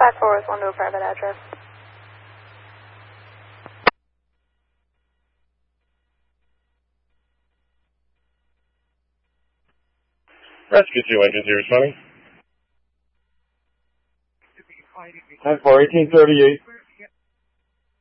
Fast forward one to a private address. Rescue 2 engines here responding. 10-4, 1838.